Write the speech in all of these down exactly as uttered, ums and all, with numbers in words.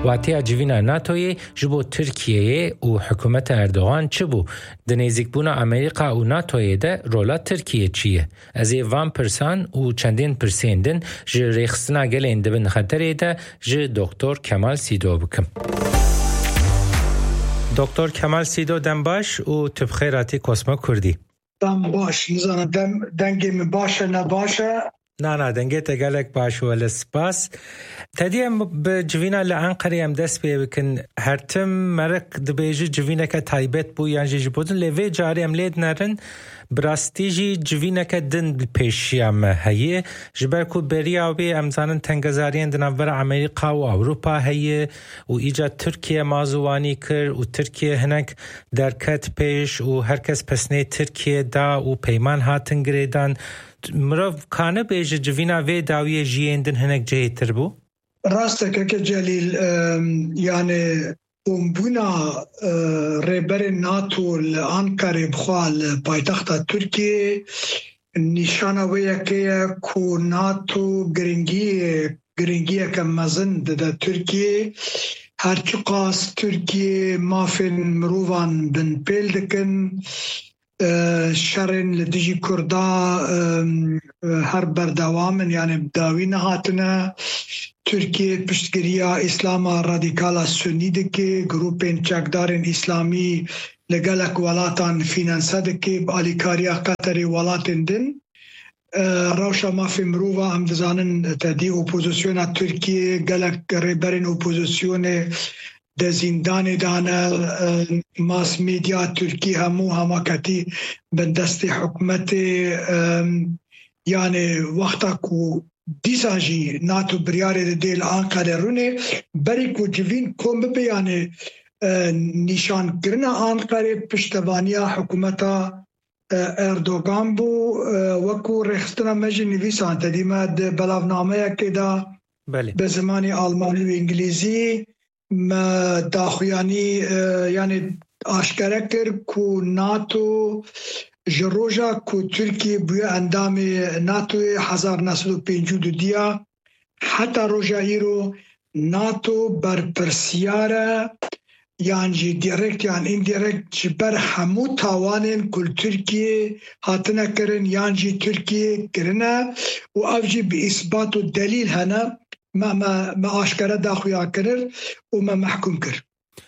واتیا جوینا ناتوی جبو ترکیه و حکومت اردوغان چه بو؟ دنیزیک بونا امریکا و ناتوی ده رولات ترکیه چیه؟ از وان پرسان و چندین پرسیندن جه ریخستنا گلین دبن خطره ده جه دکتر کمال سیدو بکم. دکتر کمال سیدو دم باش و تبخیراتی کسما کردی. دم باش، نزانم دم دنگی می باشه نباشه. نه نه دنگی تگلک باش ولی سپاس. تدیم به جوینا لعنقری هم دست بی بکن هرتم مرک دبیجی جوینا که تایبت بو یعنی جی بودن لیوی جاری هم لید نرن براستیجی جوینا که دن پیشی هم هیه جبر کو بریا بی امزانن تنگزارین دنور امریکا و اروپا هیه و ایجاد ترکیه مازوانی کر و ترکیه هنک درکت پیش و هرکس پسنه ترکیه دا و پیمان هاتن گریدان مروف کانه بیجی جوینا وی داویه جیندن هنک جهی تر بو؟ راستك كجليل يعني بومبونا ريبر ناتو لأنقرة بخوال بايتخت تركيا نشانه ويكيه كو ناتو گرنگيه گرنگيه كمزن دا تركيا هرچو قاس تركيا مافن مروفان بن بيلدكن شرن لديجي كردا هر بردوامن يعني بداوين هاتنا Türkiye piştgiriya İslam'a radikala Sünnideki grupên çekdarên İslamî li gelek welatan finanse dike alîkariya Qatarê welatên din rewşa mafê mirova em dizanin tedî opozisyona Türkiye gelek rêberên opozisyonê de zîndanê dane mas medya Türkiye hemû hemaketî bin destê hikûmetê yani wexta ku دیساجی ناتو بریاره دیل آنقره رونه بری کو جوین کوم بیانه نشان کرنا آنقره پشتوانیا حکومتا اردوغان بو وکو رخستنا مجی نویسان تدیمه ده بلاونامه که دا به زمانی آلمانی و انگلیزی داخویانی یعنی آشکره کر کو ناتو جروجا کو ترکیه بوی اندام ناتو هزار و نهصد و پنجاه و دو حتی روجا ایرو ناتو بر پرسیاره یعنی دیرکت یعنی ایندیرکت بر همو تاوانین کل ترکیه هاتنه کرن یعنی ترکیه کرنه و افجی به اثبات و دلیل هنه ما ما ما آشکاره داخویا کرر و ما محکوم کرد.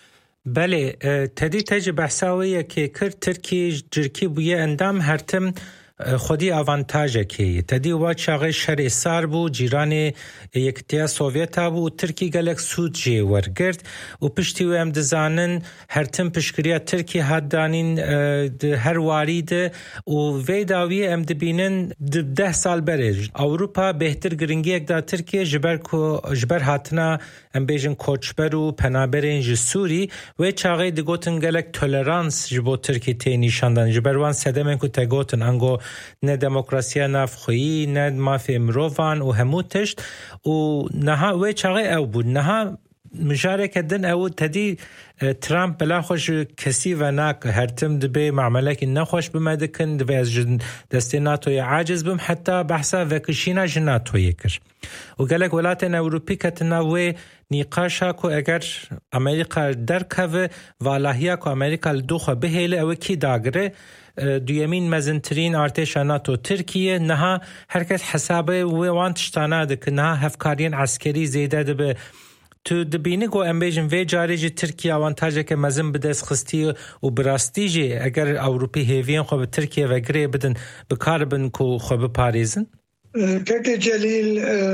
بله تدی تج بحثاویه که کرد ترکی جرکی بویه اندام هرتم خودی آوانتاژه که تدی وقت شاقه شر سار بو جیران یکتیا سوویت بو ترکی گلک سود جی ورگرد و پشتی و ام دزانن هرتم پشکریا ترکی هاد دانین هر وارید و وی داوی ام دبینن ده سال برج اوروپا بهتر گرنگی یک دا ترکی جبر کو جبر هاتنا ام بیجن کوچبر و پنابرین جسوری و چاقه دگوتن گلک تولرانس جبو ترکی تی نشاندن جبر وان سدمن کو تگوتن انگو نه دموکراسیا نافخویی نه مافی مروفان و همو تشت و نها و چاقه او بود نها مشارکه دن او تدی ترامپ بلا خوش کسی و ناک هرتم دبی معاملك نخوش بمدکن دبی از دستی ناتوی عاجز بم حتی بحثا وکشینا جناتوی کر و گلک ولاتن اوروپی کتناوی نیقاشا کو اگر امریکا درکوه والاهیا کو امریکا لدوخه بهیله او کی داگره دویمین مزنترین ارتش ناتو ترکیه نها هرکس حسابه و وان تشتانا دک نها هفکارین عسکری زیاده دبه تو دبینی گو امبیجن وی جاری جی ترکیه آوانتاجه که مزن بدست خستی و براستی جی اگر اوروپی هیوین خوب ترکیه و گره بدن بکار بن کو خوب پاریزن؟ که جلیل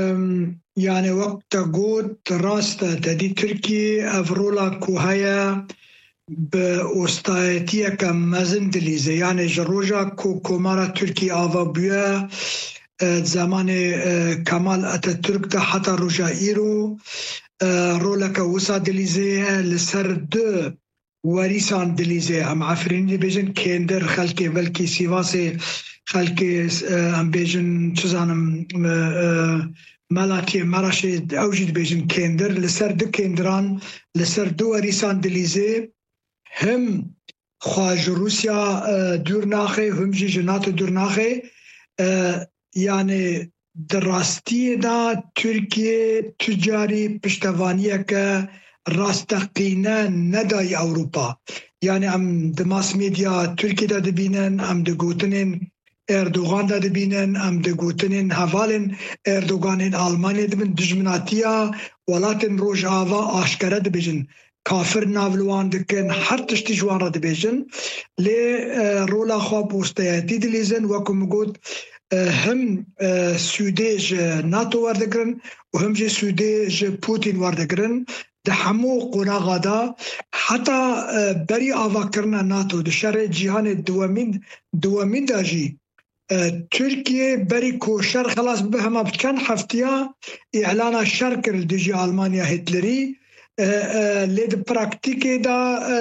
یعنی وقت گود راسته تدی ترکیه افرولا کوهایا به استایتیه که مزن دلیزه یعنی جروجا کو کمارا ترکیه آوا بیه زمان کمال اتاتورک ده حتی روجا ایرو رولك وسا دليزي لسر دو وريسان دليزي ام عفرين بيجن كندر خلقي بلكي سيواسي خلقي ام بيجن چزانم ملاتي مراشي اوجد بيجن كندر لسر دو كندران لسر دو وريسان دليزي هم خواج روسيا دور ناخي هم جي جناتو دور ناخي يعني دراستی دا ترکیه تجاری پشتوانیه که راستقینه ندای اوروپا. یعنی ام د ماس میدیا ترکی دا دبینن، ام د گوتنین اردوغان دا دبینن، ام د گوتنین حوالن اردوغانین آلمانی دبین دجمناتیا ولاتن روژ آوا آشکره دبیجن کافر ناولوان دکن هر تشتی جوان را دبیجن لی رولا خواب وستایتی دلیزن وکم گوت هم سودیج ناتو وردگرن و هم جه سودیج پوتین وردگرن ده همو قناغا دا حتی بری آوا کرنا ناتو ده شر جیهان دوامین دوامین دا جی ترکیه بری کو شر خلاص به همه چند هفتیا اعلان شر کرد دیجی آلمانیا هتلری لید پراکتیکی دا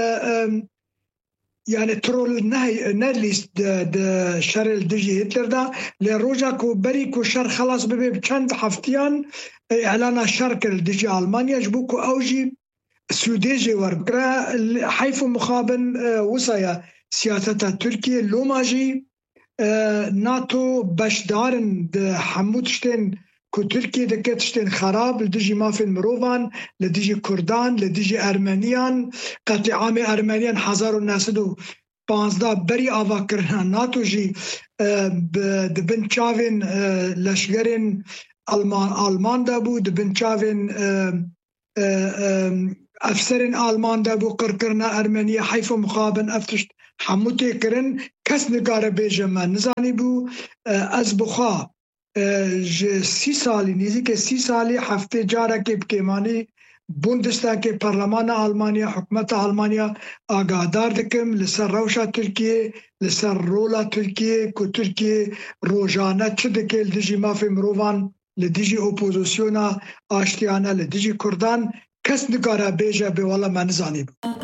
یعنی ترول نه نه لیست د شر دیجی هتلر دا لی روزا کو بری کو شر خلاص به چند هفتیان اعلان شر کرد دیجی آلمانیا جبو کو اوجی سودیجی ورکرا حیف مخابن وصایا سیاست ترکیه لوماجی ناتو بشدارن ده حمودشتن که ترکیه دکتشتن خراب لدیجی مافن مروفان لدیجی کردان لدیجی ارمنیان قتل عام ارمنیان هزار و نهصد و پانزده بری آوا کرنا ناتو جی ده بنچاوین لشگرین آلمان آلمان دا بو ده بنچاوین افسرین آلمان دا بو کرکرنا ارمنیه حیف و مخابن افتشت حموتی کرن کس نگاره بیجه من نزانی بو از بخوا سی سالی نیزی که سی سالی هفته جاره که بکیمانی بوندستان که پارلمان آلمانیا حکومت آلمانیا آگادار دکم لسر روشا ترکیه لسر رولا ترکیه که ترکیه روزانه چه دکل دیجی مافی مروان لدیجی اپوزیسیونا آشتیانه لدیجی کردان کس نگاره بیجه به والا من نزانی بو